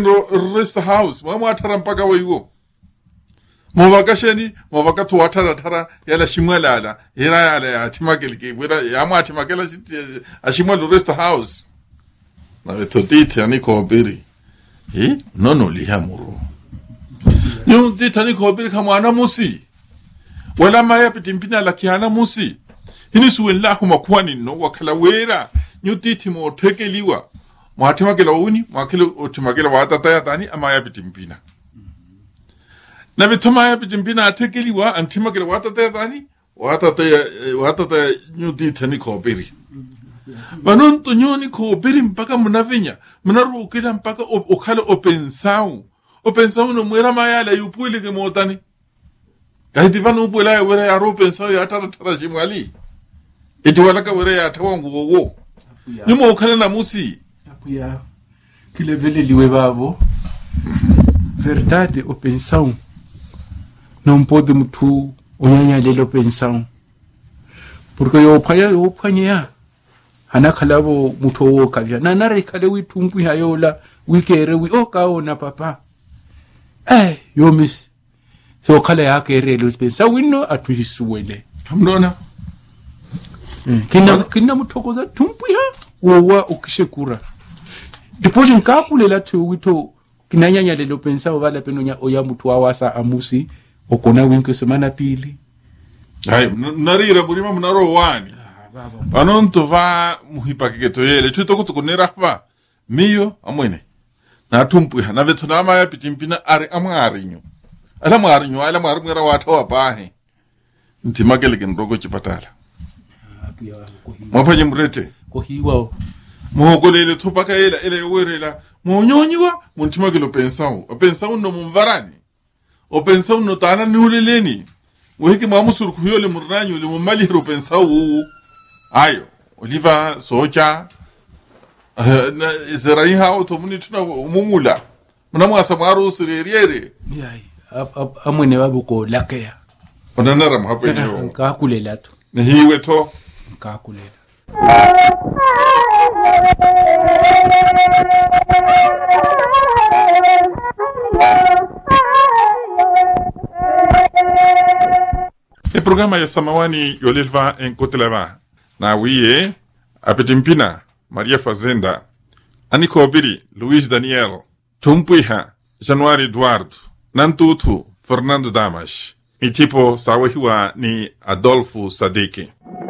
rest house mwa atara mpaka waigo mwaka sheni mwaka tu atara yala shimwala ira yala atimagelike wira ya atimagela ashimwala rest house na vetodite aniko obiri nono lihamuru nyo dite aniko obiri kama ana musi wala maya pitimpina la kiana musi hini suwenlahu makwani no wakala wera nyo dite mo tekeliwa mwatimagela uni mwakile otimagela watataya tani amaya pitimpina na vitomaya pitimpina atekeliwa antimagela watataya tani watataya nyo dite aniko obiri Banonto nyoni ko beri mpaka munavinya munarukila mpaka okhala opensau no mwera mayala yupwili ke motani kahiti vanu upwila ya wera ya ropensau ya tara shimwali iti walaka wera ya tawangu gogo nyuma okhala na musi apuya kile vele liwe babo verdade opensau não pode mutu onyanya lelo opensau porque yo panya hana kalabo mutowo kabya nanare kale witumpu hayola wikere okaona papa yo miss so kale yake relo spensa winno atuhisuwele kamnona kina mutokoza tumpu ha wowa ukishekura deposit nkakulela tu wito kinanyanya lelo pensa wala penonya oya mutu wawasa amusi okona winke semana pili narira burima munaro wani Banonto va muhipaketo yele chuto kutukunera hapa miyo amwene na tumpuha na vetunama ya pitimpina ari amarinyo ala marinyo watawa pahe ntimagele kinrogo chipatala mwapaje mrete kohiwa muhogolele topaka ele werela munyonyiwa muntimagelo pensau no mumvarani o pensau no tana nuleleni muhiki mamusuru kuyole murranyo le mumali ro pensau ayo oliva soja zerayi hawo to muni tuna mumula muna mwasa maru sireriere yai amwene babuko lakeya onanara mhapo nyo kakulela to nihiwe to kakulela programa ya samawani yolilva enkotelava na wiye apetimpina Maria Fazenda Aniko Obiri Luis Daniel Tumpuiha Januari Eduardo Nantutu Fernando Damas Mitipo sawahiwa ni Adolfo Sadiki.